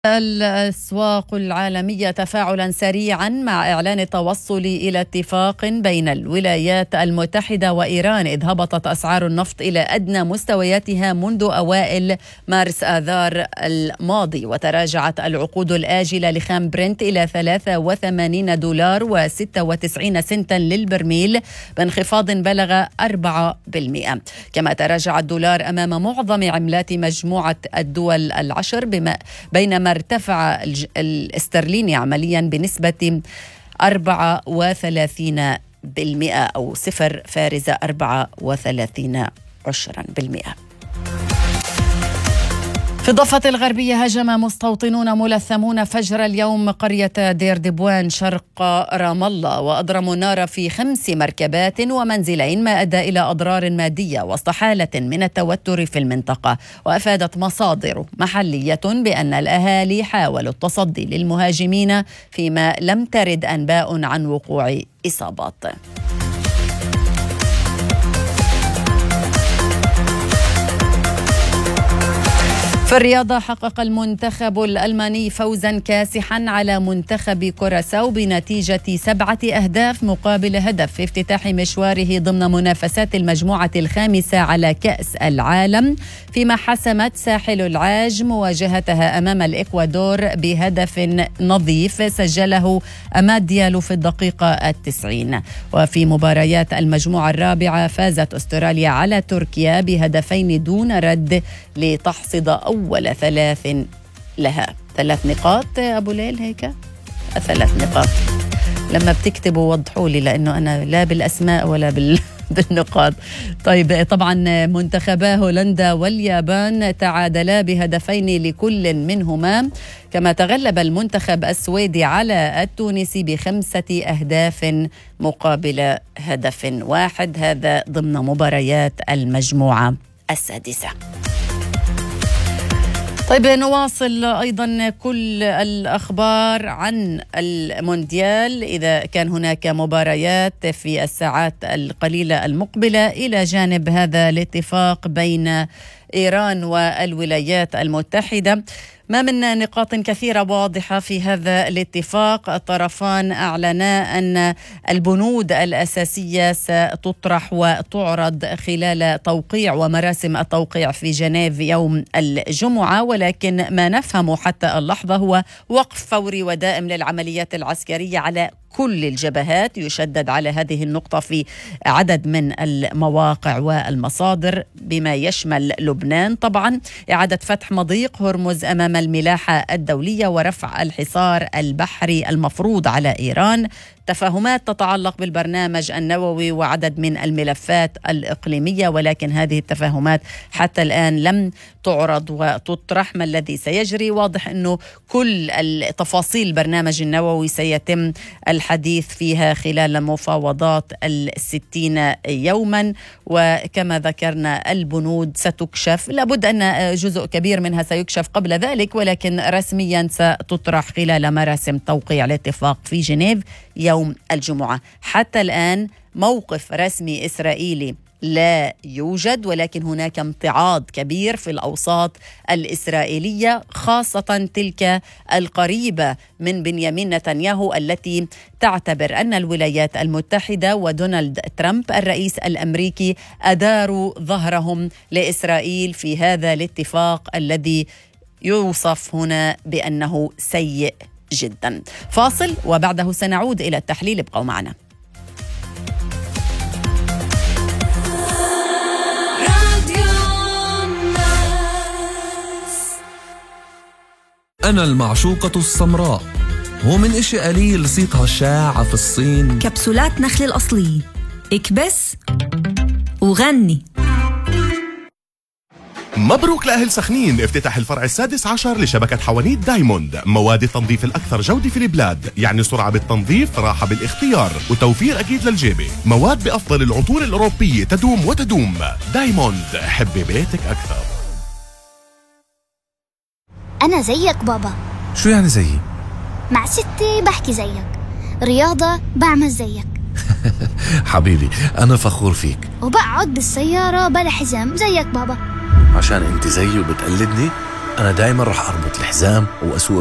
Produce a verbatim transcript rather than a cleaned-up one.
الأسواق العالمية تفاعلا سريعا مع إعلان التوصل إلى اتفاق بين الولايات المتحدة وإيران، إذ هبطت أسعار النفط إلى أدنى مستوياتها منذ أوائل مارس آذار الماضي، وتراجعت العقود الآجلة لخام برنت إلى ثلاثة وثمانين دولار وستة وتسعين سنتا للبرميل بانخفاض بلغ أربعة بالمئة. كما تراجع الدولار أمام معظم عملات مجموعة الدول العشر، بما بينما ارتفع الاسترليني عمليا بنسبة أربعة وثلاثين بالمئة أو صفر فارزة أربعة وثلاثين عشرا بالمئة. في الضفة الغربية هاجم مستوطنون ملثمون فجر اليوم قرية دير دبوان شرق رام الله، وأضرموا النار في خمس مركبات ومنزلين، ما أدى إلى أضرار مادية وسط حالة من التوتر في المنطقة. وأفادت مصادر محلية بأن الأهالي حاولوا التصدي للمهاجمين، فيما لم ترد أنباء عن وقوع إصابات. في الرياضة، حقق المنتخب الألماني فوزا كاسحا على منتخب كوراساو بنتيجة سبعة أهداف مقابل هدف في افتتاح مشواره ضمن منافسات المجموعة الخامسة على كأس العالم، فيما حسمت ساحل العاج مواجهتها أمام الإكوادور بهدف نظيف سجله أماد ديالو في الدقيقة التسعين. وفي مباريات المجموعة الرابعة فازت أستراليا على تركيا بهدفين دون رد لتحصد أول ولا ثلاث لها ثلاث نقاط. أبو ليل هيك ثلاث نقاط، لما بتكتبوا وضحوا لي، لأنه أنا لا بالأسماء ولا بال بالنقاط. طيب، طبعا منتخبا هولندا واليابان تعادلا بهدفين لكل منهما، كما تغلب المنتخب السويدي على التونسي بخمسة أهداف مقابل هدف واحد، هذا ضمن مباريات المجموعة السادسة. طيب، نواصل أيضا كل الأخبار عن المونديال، إذا كان هناك مباريات في الساعات القليلة المقبلة، إلى جانب هذا الاتفاق بين إيران والولايات المتحدة. ما من نقاط كثيرة واضحة في هذا الاتفاق. الطرفان أعلنا أن البنود الأساسية ستطرح وتعرض خلال توقيع ومراسم التوقيع في جنيف يوم الجمعة، ولكن ما نفهمه حتى اللحظة هو وقف فوري ودائم للعمليات العسكرية على كل الجبهات. يشدد على هذه النقطة في عدد من المواقع والمصادر، بما يشمل لبنان طبعا، إعادة فتح مضيق هرمز أمام الملاحة الدولية، ورفع الحصار البحري المفروض على إيران، تفاهمات تتعلق بالبرنامج النووي وعدد من الملفات الإقليمية، ولكن هذه التفاهمات حتى الآن لم تعرض وتطرح. ما الذي سيجري؟ واضح أنه كل التفاصيل البرنامج النووي سيتم الحديث فيها خلال مفاوضات الستين يوما، وكما ذكرنا البنود ستكشف، لابد أن جزء كبير منها سيكشف قبل ذلك، ولكن رسميا ستطرح خلال مراسم توقيع الاتفاق في جنيف يوم الجمعة. حتى الآن موقف رسمي إسرائيلي لا يوجد، ولكن هناك امتعاض كبير في الأوساط الإسرائيلية، خاصة تلك القريبة من بنيامين نتنياهو، التي تعتبر أن الولايات المتحدة ودونالد ترامب الرئيس الأمريكي أداروا ظهرهم لإسرائيل في هذا الاتفاق الذي يوصف هنا بأنه سيء جدا. فاصل وبعده سنعود إلى التحليل، ابقوا معنا. أنا المعشوقة السمراء، هو من إشي قليل صيتها الشائعة في الصين. كبسولات نخل الأصلية، اكبس وغني. مبروك لأهل سخنين، افتتح الفرع السادس عشر لشبكة حوانيت دايموند، مواد التنظيف الأكثر جودة في البلاد، يعني سرعة بالتنظيف، راحة بالاختيار، وتوفير أكيد للجيبة. مواد بأفضل العطور الأوروبية تدوم وتدوم. دايموند، حبي بيتك أكثر. أنا زيك بابا. شو يعني زيي؟ مع ستي بحكي زيك، رياضة بعمل زيك. حبيبي أنا فخور فيك. وبقعد بالسيارة بلا حزام زيك بابا. عشان أنت زيي وبتقلدني؟ أنا دايما رح أربط الحزام وأسوق